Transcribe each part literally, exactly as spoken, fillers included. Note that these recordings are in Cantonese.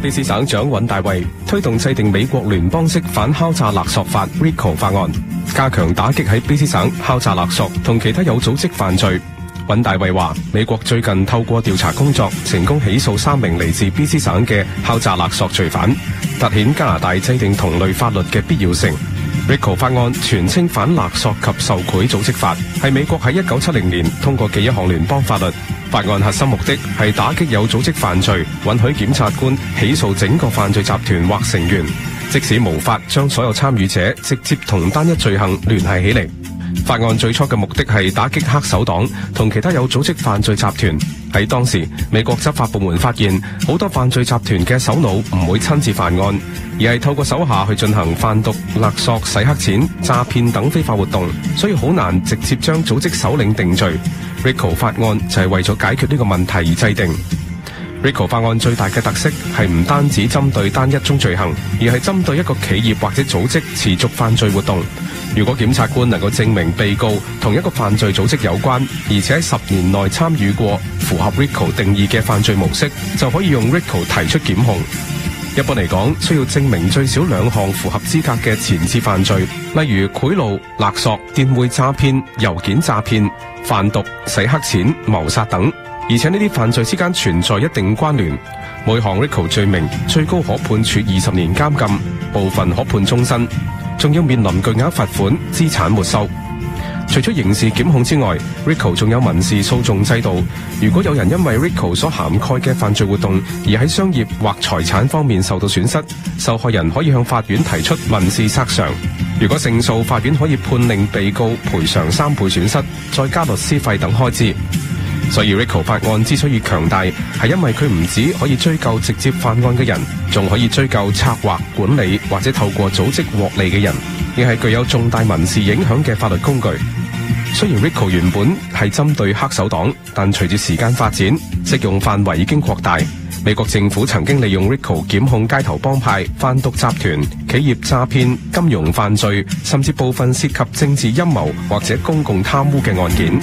卑詩省長尹大衛推動制定美國聯邦式反敲詐勒索法 RICO 法案，加強打擊喺卑詩省敲詐勒索同其他有組織犯罪。尹大衛話，美國最近透過調查工作，成功起訴三名嚟自卑詩省嘅敲詐勒索罪犯，凸顯加拿大制定同類法律嘅必要性。RICO 法案全稱反勒索及受賄組織法，係美國喺一九七零年通過嘅一項聯邦法律。法案核心目的係打擊有組織犯罪，允許檢察官起訴整個犯罪集團或成員，即使無法將所有參與者直接同單一罪行聯繫起嚟。法案最初嘅目的係打擊黑手黨同其他有組織犯罪集團。喺當時，美國執法部門發現好多犯罪集團嘅首腦唔會親自犯案，而係透過手下去進行販毒、勒索、洗黑錢、詐騙等非法活動，所以好難直接將組織首領定罪。RICO 法案就係為咗解決呢個問題而制定。RICO 法案最大嘅特色係唔單止針對單一宗罪行，而係針對一個企業或者組織持續犯罪活動。如果檢察官能夠證明被告同一個犯罪組織有關，而且喺十年內參與過符合 RICO 定義嘅犯罪模式，就可以用 RICO 提出檢控。一般嚟講，需要證明最少兩項符合資格嘅前次犯罪，例如賄賂、勒索、電匯詐騙、郵件詐騙、販毒、洗黑錢、謀殺等，而且呢啲犯罪之間存在一定關聯。每項 RICO 罪名最高可判處二十年監禁，部分可判終身，仲要面臨巨額罰款、資產沒收。除咗刑事檢控之外， RICO 仲有民事訴訟制度。如果有人因為 RICO 所涵蓋嘅犯罪活動而喺商業或財產方面受到損失，受害人可以向法院提出民事索償。如果勝訴，法院可以判令被告賠償三倍損失，再加律師費等開支。所以 RICO 法案之所以強大，係因為佢唔止可以追究直接犯案嘅人，仲可以追究策劃、管理或者透過組織獲利嘅人，亦係具有重大民事影響嘅法律工具。雖然 RICO 原本係針對黑手黨，但隨住時間發展，適用範圍已經擴大。美國政府曾經利用 RICO 檢控街頭幫派、販毒集團、企業詐騙、金融犯罪，甚至部分涉及政治陰謀或者公共貪污嘅案件。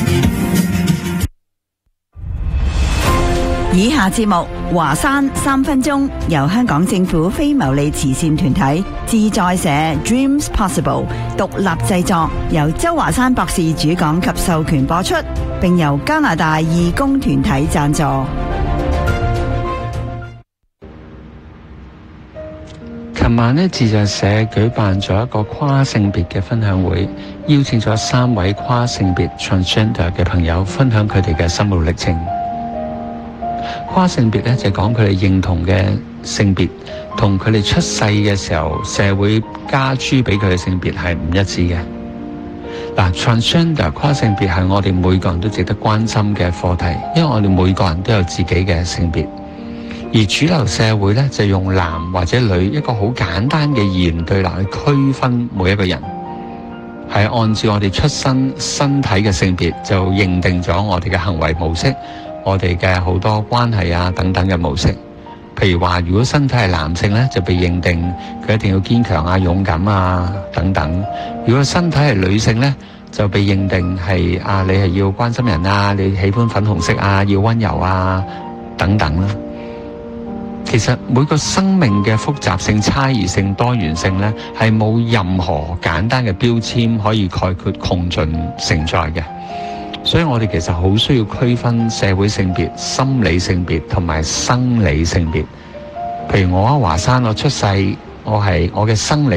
以下節目華山三分鐘，由香港政府非牟利慈善團體自在社 Dreams Possible 獨立製作，由周華山博士主講及授權播出，並由加拿大義工團體贊助。 琴晚呢，自在社舉辦咗一個跨性別嘅分享會，邀請咗三位跨性別 transgender 嘅朋友分享佢哋嘅心路歷程。跨性別咧就係講佢哋認同嘅性別同佢哋出世嘅時候社會加諸俾佢嘅性別係唔一致嘅。嗱 ，transgender 跨性別係我哋每個人都值得關心嘅課題，因為我哋每個人都有自己嘅性別，而主流社會咧就用男或者女一個好簡單嘅二元對立去區分每一個人，係按照我哋出生身體嘅性別就認定咗我哋嘅行為模式。我哋嘅好多關係啊等等嘅模式，譬如話如果身體係男性咧，就被認定佢一定要堅強啊、勇敢啊等等；如果身體係女性咧，就被認定係啊你係要關心人啊，你喜歡粉紅色啊，要溫柔啊等等啦。其實每個生命嘅複雜性、差異性、多元性咧，係冇任何簡單嘅標籤可以概括窮盡承載嘅。所以我哋其實好需要區分社會性別、心理性別同埋生理性別。譬如我喺華山，我出世，我係我嘅生理